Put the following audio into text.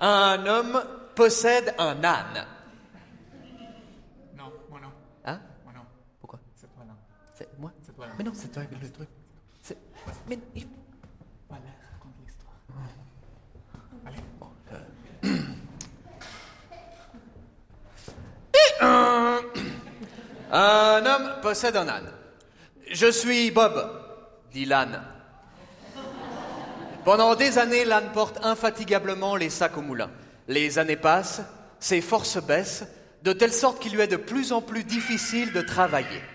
Un homme possède un âne. Non, moi non. Hein? Moi non. Pourquoi? C'est toi non. C'est moi? C'est toi non. Mais non, c'est toi le truc. C'est... Mais... Voilà, raconte l'histoire. Allez. Bon, Un homme possède un âne. Je suis Bob, dit l'âne. Pendant des années, l'âne porte infatigablement les sacs au moulin. Les années passent, ses forces baissent, de telle sorte qu'il lui est de plus en plus difficile de travailler.